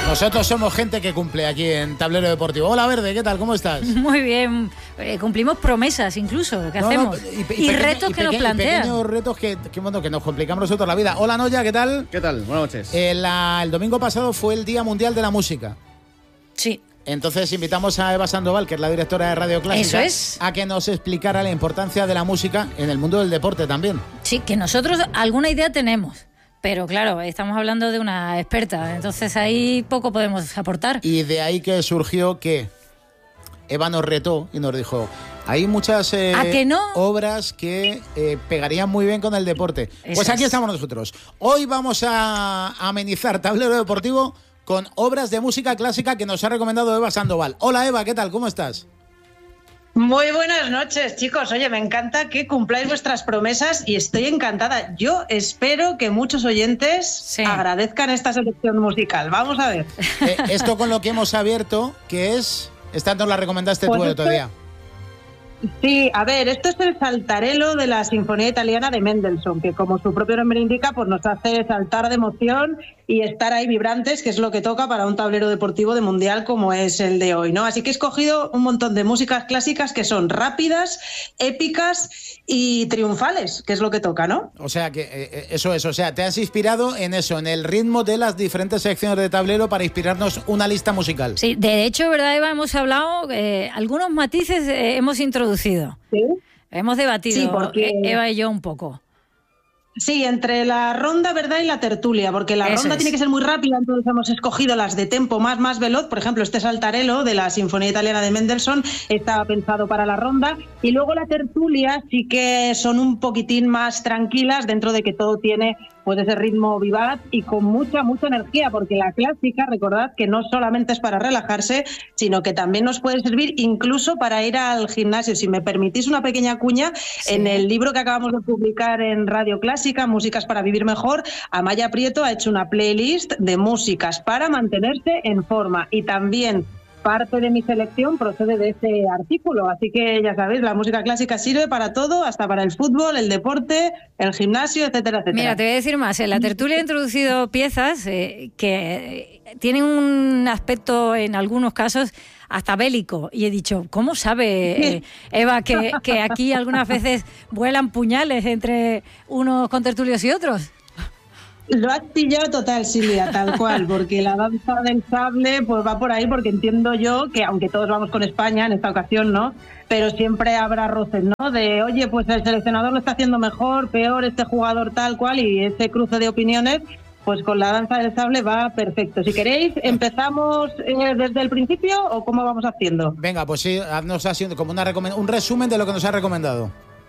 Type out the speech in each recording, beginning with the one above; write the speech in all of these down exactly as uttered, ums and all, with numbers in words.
Nosotros somos gente que cumple aquí en Tablero Deportivo. Hola, Verde, ¿qué tal? ¿Cómo estás? Muy bien. Eh, cumplimos promesas incluso, que no, hacemos. No, y, y, y, y pequeño, retos y que peque, nos plantean. Y pequeños retos que, que, bueno, que nos complicamos nosotros la vida. Hola, Noya, ¿qué tal? ¿Qué tal? Buenas noches. Eh, la, el domingo pasado fue el Día Mundial de la Música. Sí. Entonces invitamos a Eva Sandoval, que es la directora de Radio Clásica, Eso es. a que nos explicara la importancia de la música en el mundo del deporte también. Sí, que nosotros alguna idea tenemos. Pero claro, estamos hablando de una experta, entonces ahí poco podemos aportar. Y de ahí que surgió que Eva nos retó y nos dijo, hay muchas eh, ¿A que no? obras que eh, pegarían muy bien con el deporte. Esas. Pues aquí estamos nosotros. Hoy vamos a amenizar Tablero Deportivo con obras de música clásica que nos ha recomendado Eva Sandoval. Hola Eva, ¿qué tal? ¿Cómo estás? Muy buenas noches, chicos. Oye, me encanta que cumpláis vuestras promesas y estoy encantada. Yo espero que muchos oyentes sí. agradezcan esta selección musical. Vamos a ver. Eh, esto con lo que hemos abierto, que es... Esta nos la recomendaste pues tú el otro día. Sí, a ver, esto es el Saltarello de la Sinfonía Italiana de Mendelssohn, que como su propio nombre indica, pues nos hace saltar de emoción y estar ahí vibrantes, que es lo que toca para un tablero deportivo de mundial como es el de hoy, ¿no? Así que he escogido un montón de músicas clásicas que son rápidas, épicas y triunfales, que es lo que toca, ¿no? O sea, que eh, eso es, o sea, te has inspirado en eso, en el ritmo de las diferentes secciones de tablero para inspirarnos una lista musical. Sí, de hecho, ¿verdad, Eva? Hemos hablado, eh, algunos matices eh, hemos introducido. ¿Sí? Hemos debatido, sí, porque... Eva y yo, un poco. Sí, entre la ronda, ¿verdad? Y la tertulia, porque la Eso ronda es. tiene que ser muy rápida, entonces hemos escogido las de tempo más, más veloz. Por ejemplo, este Saltarello de la Sinfonía Italiana de Mendelssohn estaba pensado para la ronda. Y luego la tertulia sí que son un poquitín más tranquilas, dentro de que todo tiene pues ese ritmo vivaz y con mucha, mucha energía, porque la clásica, recordad que no solamente es para relajarse, sino que también nos puede servir incluso para ir al gimnasio. Si me permitís una pequeña cuña, sí. En el libro que acabamos de publicar en Radio Clásica, Músicas para Vivir Mejor, Amaya Prieto ha hecho una playlist de músicas para mantenerse en forma, y también parte de mi selección procede de ese artículo, así que ya sabéis, la música clásica sirve para todo, hasta para el fútbol, el deporte, el gimnasio, etcétera, etcétera. Mira, te voy a decir más, en la tertulia he introducido piezas eh, que tienen un aspecto en algunos casos hasta bélico, y he dicho, ¿cómo sabe eh, Eva que, que aquí algunas veces vuelan puñales entre unos contertulios y otros? Lo has pillado total, Silvia, tal cual, porque la danza del sable pues va por ahí, porque entiendo yo que, aunque todos vamos con España en esta ocasión, ¿no? Pero siempre habrá roces, ¿no? De, oye, pues el seleccionador lo está haciendo mejor, peor, este jugador tal cual, y ese cruce de opiniones, pues con la danza del sable va perfecto. Si queréis, ¿empezamos eh, desde el principio o cómo vamos haciendo? Venga, pues sí, haznos así como una recomend- un resumen de lo que nos ha recomendado.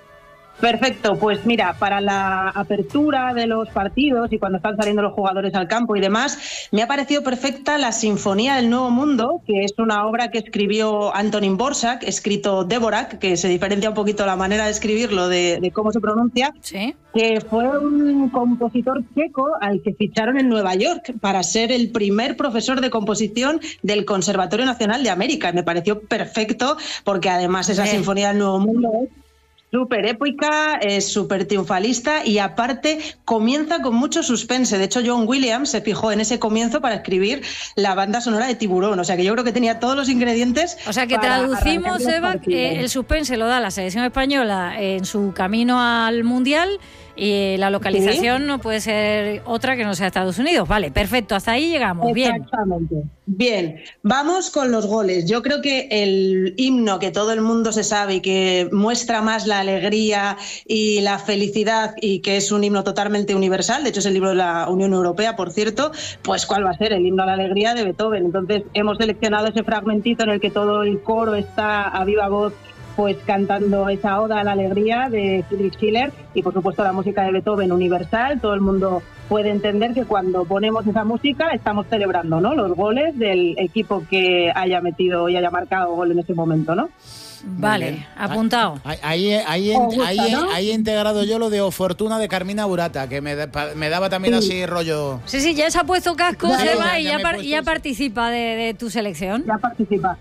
Perfecto, pues mira, para la apertura de los partidos y cuando están saliendo los jugadores al campo y demás, me ha parecido perfecta la Sinfonía del Nuevo Mundo, que es una obra que escribió Antonín Dvořák, escrito Dvořák, que se diferencia un poquito la manera de escribirlo de, de cómo se pronuncia, ¿sí? Que fue un compositor checo al que ficharon en Nueva York para ser el primer profesor de composición del Conservatorio Nacional de América. Me pareció perfecto, porque además esa Bien. Sinfonía del Nuevo Mundo es súper épica, es súper triunfalista y aparte comienza con mucho suspense. De hecho, John Williams se fijó en ese comienzo para escribir la banda sonora de Tiburón. O sea que yo creo que tenía todos los ingredientes. O sea que traducimos, Eva, eh, el suspense lo da la selección española en su camino al Mundial, y la localización ¿sí? no puede ser otra que no sea Estados Unidos. Vale, perfecto, hasta ahí llegamos. Bien. Exactamente. Bien, vamos con los goles. Yo creo que el himno que todo el mundo se sabe y que muestra más la alegría y la felicidad, y que es un himno totalmente universal, de hecho es el libro de la Unión Europea, por cierto, pues ¿cuál va a ser? El himno a la alegría de Beethoven. Entonces hemos seleccionado ese fragmentito en el que todo el coro está a viva voz pues cantando esa oda a la alegría de Friedrich Schiller, y por supuesto la música de Beethoven universal. Todo el mundo puede entender que cuando ponemos esa música estamos celebrando, ¿no?, los goles del equipo que haya metido y haya marcado gol en ese momento, ¿no? Vale, apuntado. Ahí, ahí, ahí, gusta, ahí, ¿no? ahí he integrado yo lo de O Fortuna de Carmina Burata, que me, me daba también Sí. así rollo... Sí, sí, ya se ha puesto casco, Ya, Eva, ya, y ya ya, me he par- puesto, ya sí. participa de, de tu selección. Ya participa.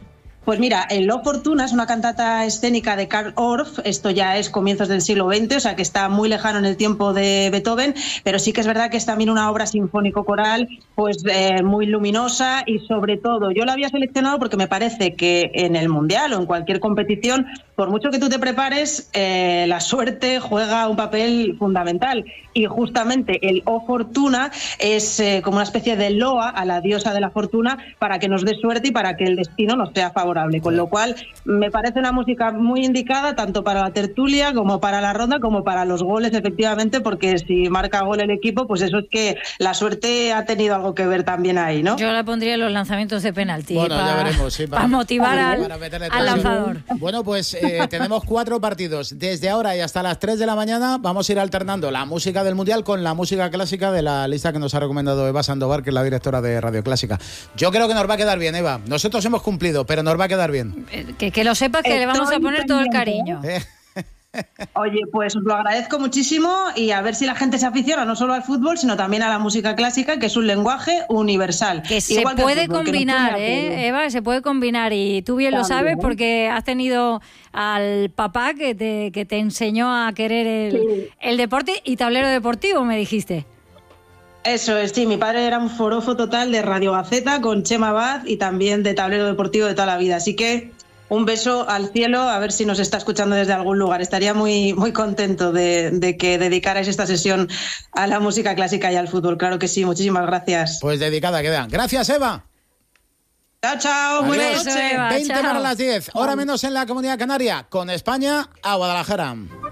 Pues mira, el Lo Fortuna es una cantata escénica de Karl Orff, esto ya es comienzos del siglo veinte, o sea que está muy lejano en el tiempo de Beethoven, pero sí que es verdad que es también una obra sinfónico-coral pues eh, muy luminosa y sobre todo, yo la había seleccionado porque me parece que en el Mundial o en cualquier competición, por mucho que tú te prepares, eh, la suerte juega un papel fundamental y justamente el O Fortuna es eh, como una especie de loa a la diosa de la fortuna para que nos dé suerte y para que el destino nos sea favorable. Con lo cual, me parece una música muy indicada tanto para la tertulia como para la ronda, como para los goles, efectivamente, porque si marca gol el equipo, pues eso es que la suerte ha tenido algo que ver también ahí, ¿no? Yo la pondría en los lanzamientos de penalti. Bueno, para, ya veremos, sí, para, para motivar para, al, para al lanzador. Bueno, pues eh, tenemos cuatro partidos. Desde ahora y hasta las tres de la mañana vamos a ir alternando la música del Mundial con la música clásica de la lista que nos ha recomendado Eva Sandoval, que es la directora de Radio Clásica. Yo creo que nos va a quedar bien, Eva. Nosotros hemos cumplido, pero nos va a quedar bien. Que, que lo sepas que Estoy le vamos a poner todo el cariño. ¿Eh? Oye, pues os lo agradezco muchísimo y a ver si la gente se aficiona no solo al fútbol, sino también a la música clásica, que es un lenguaje universal. Que se Igual puede que fútbol, combinar, que ¿eh, Eva? Se puede combinar y tú bien también lo sabes porque has tenido al papá que te, que te enseñó a querer el, sí. el deporte y tablero deportivo, me dijiste. Eso es, sí, mi padre era un forofo total de Radio Gaceta con Chema Abad y también de tablero deportivo de toda la vida, así que un beso al cielo, a ver si nos está escuchando desde algún lugar. Estaría muy, muy contento de, de que dedicarais esta sesión a la música clásica y al fútbol. Claro que sí, muchísimas gracias. Pues dedicada queda. Gracias, Eva. Chao, chao. Buenas noches. Eva, veinte chao. para las diez, hora menos en la Comunidad Canaria, con España a Guadalajara.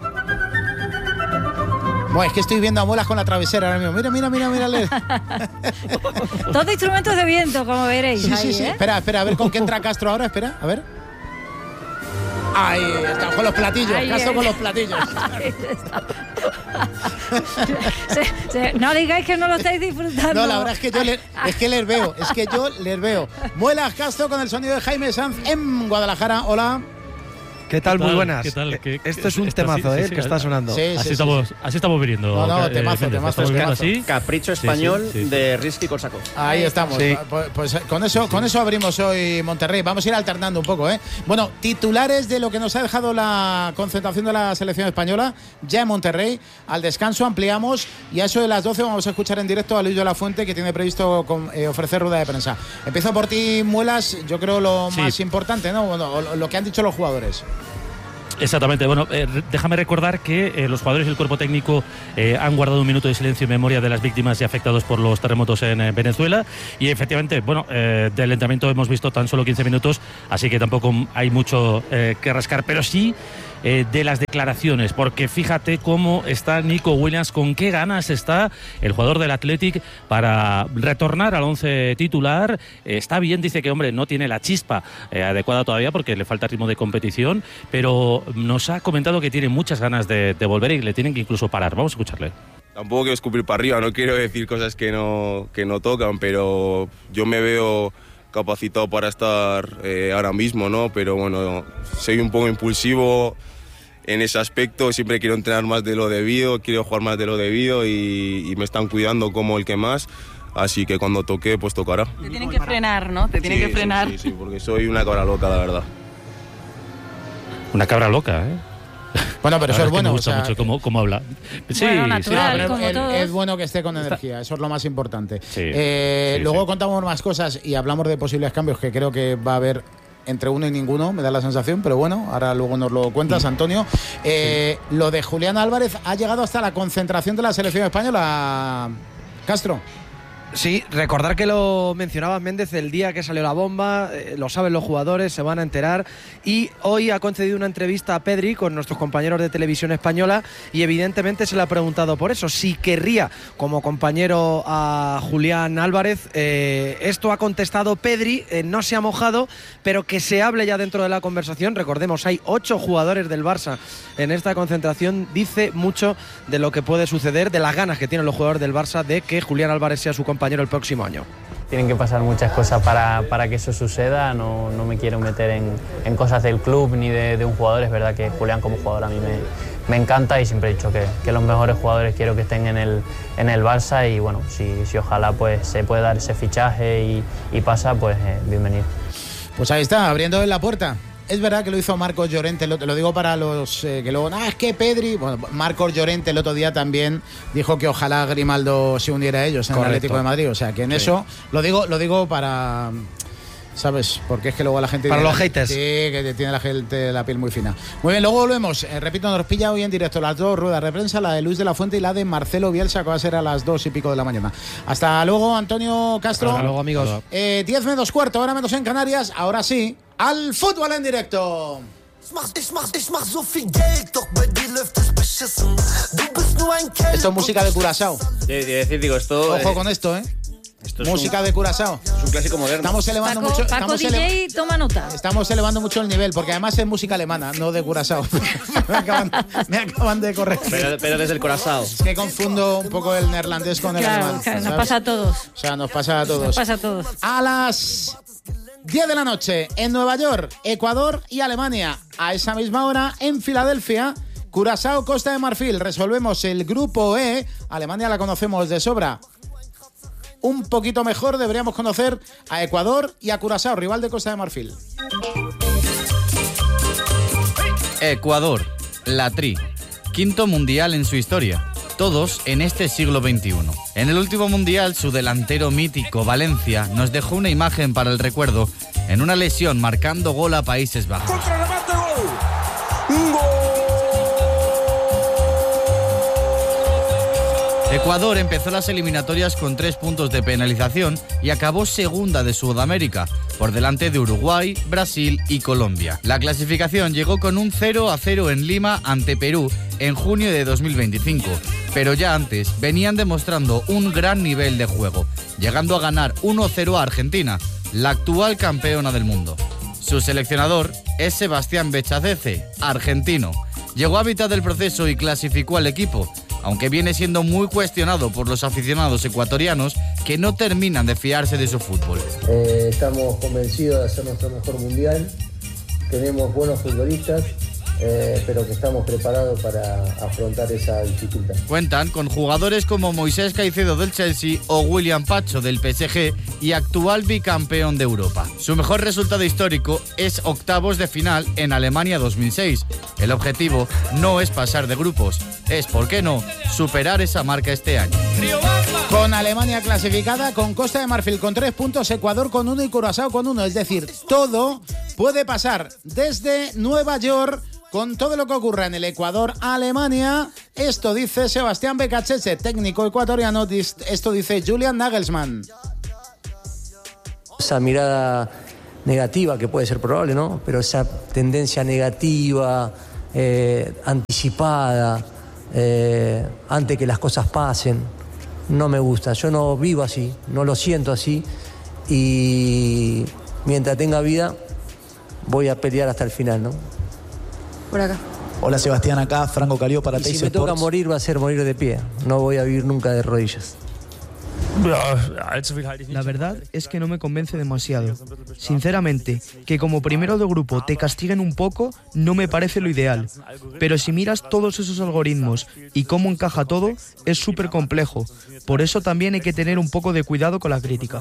Bueno, es que estoy viendo a Muelas con la travesera ahora mismo. Mira, mira, mira, mírale. Todos instrumentos de viento, como veréis. Sí, ahí, sí, sí. ¿eh? Espera, espera, a ver con qué entra Castro ahora. Espera, a ver. Ahí está, con los platillos. Ahí Castro con los platillos. Ahí está. se, se, no digáis que no lo estáis disfrutando. No, la verdad es que yo le, es que les veo. Es que yo les veo. Muelas Castro con el sonido de Jaime Sanz en Guadalajara. Hola. ¿Qué tal? ¿Qué tal? Muy buenas. ¿Qué tal? ¿Qué, Esto es un está, temazo, sí, ¿eh? sí, sí, que está sonando. Sí, sí, así, sí, estamos, sí. así estamos viniendo. No, no, eh, temazo, eh, temazo. estamos viniendo así. Capricho español sí, sí, sí. de Risky Corsaco. Ahí estamos. Sí. Pues, pues con eso, con eso abrimos hoy Monterrey. Vamos a ir alternando un poco, ¿eh? Bueno, titulares de lo que nos ha dejado la concentración de la selección española ya en Monterrey. Al descanso ampliamos y a eso de las doce vamos a escuchar en directo a Luis de la Fuente, que tiene previsto con, eh, ofrecer rueda de prensa. Empiezo por ti, Muelas. Yo creo lo Sí. más importante, ¿no? Bueno, lo que han dicho los jugadores. Exactamente. Bueno, eh, déjame recordar que eh, los jugadores y el cuerpo técnico eh, han guardado un minuto de silencio en memoria de las víctimas y afectados por los terremotos en eh, Venezuela. Y efectivamente, bueno, eh, del entrenamiento hemos visto tan solo quince minutos, así que tampoco hay mucho eh, que rascar. Pero sí eh, de las declaraciones, porque fíjate cómo está Nico Williams, con qué ganas está el jugador del Athletic para retornar al once titular. Eh, está bien, dice que, hombre, no tiene la chispa eh, adecuada todavía porque le falta ritmo de competición, pero nos ha comentado que tiene muchas ganas de, de volver y le tienen que incluso parar. Vamos a escucharle. Tampoco quiero escupir para arriba, no quiero decir cosas que no, que no tocan, pero yo me veo capacitado para estar eh, ahora mismo, ¿no? Pero bueno, soy un poco impulsivo en ese aspecto, siempre quiero entrenar más de lo debido, quiero jugar más de lo debido y, y me están cuidando como el que más, así que cuando toque, pues tocará. Te tienen que frenar, ¿no? Te tienen sí, que frenar. Sí, sí, sí, porque soy una cabra loca, la verdad. Una cabra loca, ¿eh? Bueno, pero eso es, es bueno. Me gusta o sea, mucho cómo, cómo habla. Sí, bueno, natural, sí, como el, todos. es bueno que esté con energía, eso es lo más importante. Sí, eh, sí, luego sí. contamos más cosas y hablamos de posibles cambios que creo que va a haber entre uno y ninguno, me da la sensación, pero bueno, ahora luego nos lo cuentas, Antonio. Eh, sí. Lo de Julián Álvarez ha llegado hasta la concentración de la selección española, Castro. Sí, recordar que lo mencionaba Méndez el día que salió la bomba, eh, lo saben los jugadores, se van a enterar, y hoy ha concedido una entrevista a Pedri con nuestros compañeros de Televisión Española y evidentemente se le ha preguntado por eso, si querría como compañero a Julián Álvarez. Eh, esto ha contestado Pedri, eh, no se ha mojado, pero que se hable ya dentro de la conversación. Recordemos, hay ocho jugadores del Barça en esta concentración, dice mucho de lo que puede suceder, de las ganas que tienen los jugadores del Barça de que Julián Álvarez sea su compañero el próximo año. Tienen que pasar muchas cosas para, para que eso suceda. No, no me quiero meter en, en cosas del club ni de, de un jugador. Es verdad que Julián como jugador a mí me, me encanta y siempre he dicho que, que los mejores jugadores quiero que estén en el, en el Barça y bueno, si, si ojalá pues se puede dar ese fichaje y, y pasa, pues eh, bienvenido. Pues ahí está, abriendo en la puerta. Es verdad que lo hizo Marcos Llorente, lo, lo digo para los eh, que luego, ah, es que Pedri, bueno, Marcos Llorente el otro día también dijo que ojalá Grimaldo se uniera a ellos en Correcto. el Atlético de Madrid, o sea que en sí. eso lo digo, lo digo para, ¿sabes? Porque es que luego la gente... Para tiene, los haters. Sí, que tiene la gente la piel muy fina. Muy bien, luego volvemos, eh, repito, nos pilla hoy en directo las dos ruedas de prensa, la de Luis de la Fuente y la de Marcelo Bielsa, que va a ser a las dos y pico de la mañana. Hasta luego, Antonio Castro. Hasta luego, amigos. Eh, diez menos cuarto, ahora menos en Canarias, ahora sí, al fútbol en directo. Esto es música de Curazao. Decir, digo, esto, Ojo con esto, ¿eh? Esto es música un, de Curazao. Es un clásico moderno. Estamos elevando Paco, mucho. Paco estamos D J, ele- toma nota. Estamos elevando mucho el nivel, porque además es música alemana, no de Curazao. me, acaban, me acaban de corregir. Pero, pero desde el Curazao. Es que confundo un poco el neerlandés con el claro, alemán. Claro, ¿sabes? nos pasa a todos. O sea, nos pasa a todos. Nos pasa a todos. A las diez de la noche en Nueva York, Ecuador y Alemania. A esa misma hora en Filadelfia, Curazao, Costa de Marfil. Resolvemos el grupo E. Alemania la conocemos de sobra. Un poquito mejor deberíamos conocer a Ecuador y a Curazao, rival de Costa de Marfil. Ecuador, la Tri, quinto mundial en su historia, todos en este siglo veintiuno. En el último mundial, su delantero mítico, Valencia, nos dejó una imagen para el recuerdo en una lesión marcando gol a Países Bajos. ¡Contrarremate, gol! ¡Gol! Ecuador empezó las eliminatorias con tres puntos de penalización y acabó segunda de Sudamérica, por delante de Uruguay, Brasil y Colombia. La clasificación llegó con un cero a cero en Lima ante Perú en junio de dos mil veinticinco, pero ya antes venían demostrando un gran nivel de juego, llegando a ganar uno cero a Argentina, la actual campeona del mundo. Su seleccionador es Sebastián Bechazece, argentino. Llegó a mitad del proceso y clasificó al equipo, aunque viene siendo muy cuestionado por los aficionados ecuatorianos que no terminan de fiarse de su fútbol. Eh, estamos convencidos de hacer nuestro mejor mundial, tenemos buenos futbolistas, eh, pero que estamos preparados para afrontar esa dificultad. Cuentan con jugadores como Moisés Caicedo del Chelsea o William Pacho del P S G y actual bicampeón de Europa. Su mejor resultado histórico es octavos de final en Alemania dos mil seis. El objetivo no es pasar de grupos, es, ¿por qué no?, superar esa marca este año. Con Alemania clasificada, con Costa de Marfil con tres puntos, Ecuador con uno y Curazao con uno. Es decir, todo puede pasar desde Nueva York con todo lo que ocurra en el Ecuador-Alemania. Esto dice Sebastián Becachese, técnico ecuatoriano. Esto dice Julian Nagelsmann. Esa mirada negativa que puede ser probable, ¿no? Pero esa tendencia negativa, eh, anticipada, eh, antes que las cosas pasen, no me gusta. Yo no vivo así, no lo siento así, y mientras tenga vida voy a pelear hasta el final, ¿no? Por acá. Hola Sebastián, acá Franco Calió para Teis Si me Sports. toca morir, va a ser morir de pie. No voy a vivir nunca de rodillas. La verdad es que no me convence demasiado. Sinceramente, que como primero de grupo te castiguen un poco no me parece lo ideal. Pero si miras todos esos algoritmos y cómo encaja todo, es súper complejo. Por eso también hay que tener un poco de cuidado con la crítica.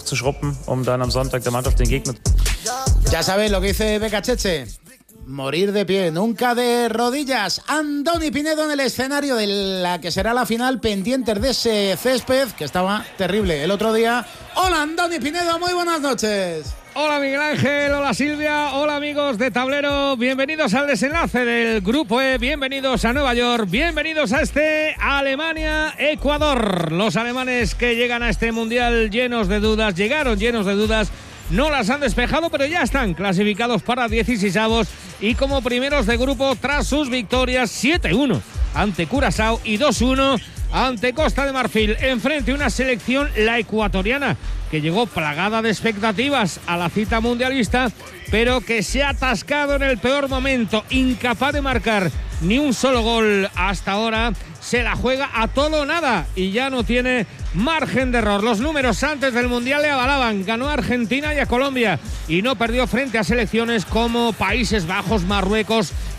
Ya sabéis lo que dice Becachese. Morir de pie, nunca de rodillas. Andoni Pinedo en el escenario de la que será la final, pendientes de ese césped que estaba terrible el otro día. Hola Andoni Pinedo, muy buenas noches. Hola Miguel Ángel, hola Silvia, hola amigos de Tablero, bienvenidos al desenlace del Grupo E, bienvenidos a Nueva York, bienvenidos a este Alemania-Ecuador. Los alemanes que llegan a este mundial llenos de dudas, llegaron llenos de dudas, no las han despejado, pero ya están clasificados para dieciseisavos y como primeros de grupo tras sus victorias siete uno ante Curazao y dos uno ante Costa de Marfil. Enfrente una selección, la ecuatoriana, que llegó plagada de expectativas a la cita mundialista, pero que se ha atascado en el peor momento, incapaz de marcar ni un solo gol hasta ahora. Se la juega a todo o nada y ya no tiene margen de error. Los números antes del Mundial le avalaban. Ganó a Argentina y a Colombia y no perdió frente a selecciones como Países Bajos, Marruecos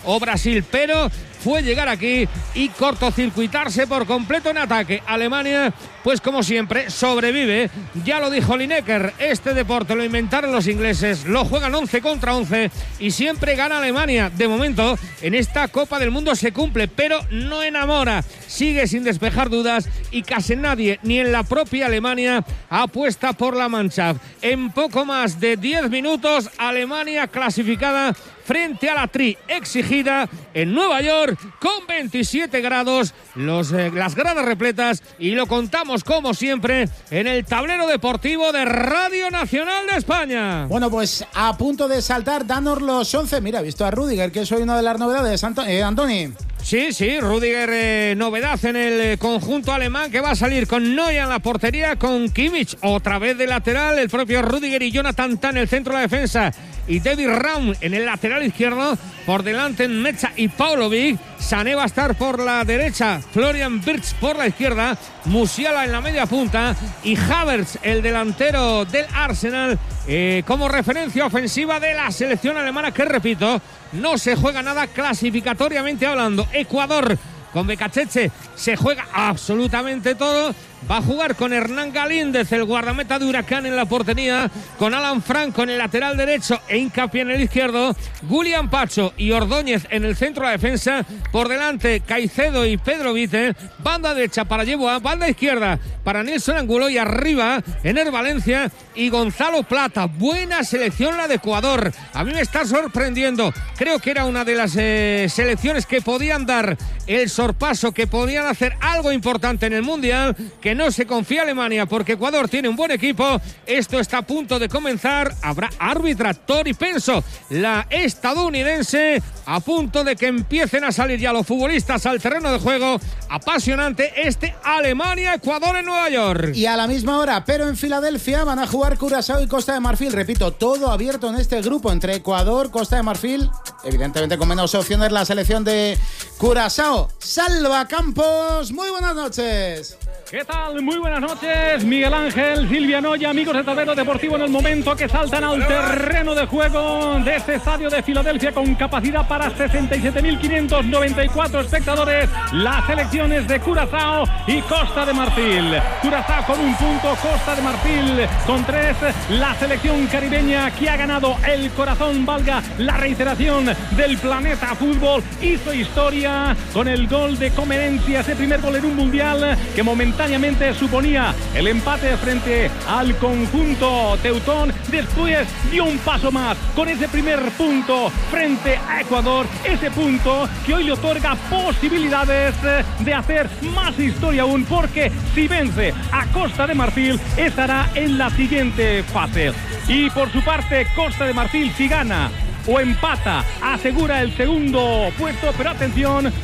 o Brasil, pero fue llegar aquí y cortocircuitarse por completo en ataque. Alemania, pues como siempre, sobrevive. Ya lo dijo Lineker, este deporte lo inventaron los ingleses, lo juegan once contra once y siempre gana Alemania. De momento, en esta Copa del Mundo se cumple, pero no enamora. Sigue sin despejar dudas y casi nadie, ni en la propia Alemania, apuesta por la Mannschaft. En poco más de diez minutos, Alemania clasificada frente a la Tri, exigida en Nueva York con veintisiete grados, los, eh, las gradas repletas, y lo contamos como siempre en el tablero deportivo de Radio Nacional de España. Bueno, pues a punto de saltar, danos los once. Mira, he visto a Rüdiger, que es hoy una de las novedades, Anto- eh, Antoni. Sí, sí, Rüdiger, eh, novedad en el conjunto alemán, que va a salir con Neuer en la portería, con Kimmich otra vez de lateral, el propio Rüdiger y Jonathan Tah en el centro de la defensa, y David Raum en el lateral izquierdo, por delante Mecha y Paulovic. Sané va a estar por la derecha, Florian Wirtz por la izquierda, Musiala en la media punta y Havertz, el delantero del Arsenal, eh, como referencia ofensiva de la selección alemana, que repito, no se juega nada clasificatoriamente hablando. Ecuador con Becachese se juega absolutamente todo. Va a jugar con Hernán Galíndez, el guardameta de Huracán, en la portería, con Alan Franco en el lateral derecho e hincapié en el izquierdo, Julián Pacho y Ordóñez en el centro de la defensa, por delante Caicedo y Pedro Vite, banda derecha para Yeboah, banda izquierda para Nilson Angulo, y arriba Ener Valencia y Gonzalo Plata. Buena selección la de Ecuador, a mí me está sorprendiendo. Creo que era una de las eh, selecciones que podían dar el sorpaso, que podían hacer algo importante en el Mundial, que no se confía Alemania, porque Ecuador tiene un buen equipo. Esto está a punto de comenzar. Habrá árbitra, Tori Penso, la estadounidense, a punto de que empiecen a salir ya los futbolistas al terreno de juego. Apasionante este Alemania-Ecuador en Nueva York. Y a la misma hora, pero en Filadelfia, van a jugar Curazao y Costa de Marfil. Repito, todo abierto en este grupo entre Ecuador, Costa de Marfil, evidentemente con menos opciones la selección de Curazao. Salva Campos, muy buenas noches. ¿Qué tal? Muy buenas noches, Miguel Ángel, Silvia Noya, amigos de Tablero Deportivo, en el momento que saltan al terreno de juego de este estadio de Filadelfia con capacidad para sesenta y siete mil quinientos noventa y cuatro espectadores, las selecciones de Curazao y Costa de Marfil. Curazao con un punto, Costa de Marfil con tres, la selección caribeña que ha ganado el corazón, valga la reiteración, del planeta fútbol, hizo historia con el gol de Comenencia, ese primer gol en un mundial que momentáneamente suponía el empate frente al conjunto teutón. Después dio un paso más con ese primer punto frente a Ecuador, ese punto que hoy le otorga posibilidades de hacer más historia aún, porque si vence a Costa de Marfil estará en la siguiente fase. Y por su parte, Costa de Marfil, si gana o empata, asegura el segundo puesto, pero atención,